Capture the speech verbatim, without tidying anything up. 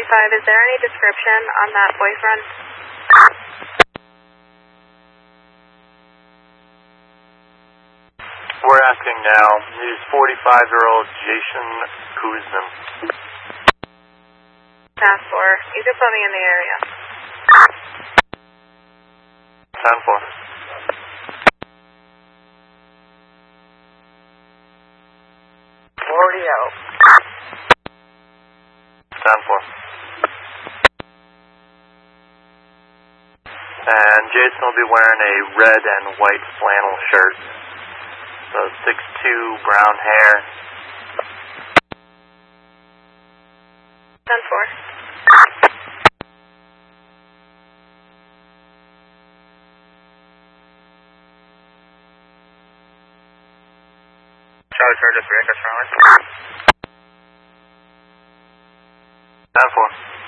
five, is there any description on that boyfriend? We're asking now. He's forty-five-year-old Jason Kuzman. ten four. You can put me in the area. ten four. forty out. ten four. And Jason will be wearing a red and white flannel shirt. So six two, brown hair. ten four. Charlie Charger three, Echo Charlie. ten four.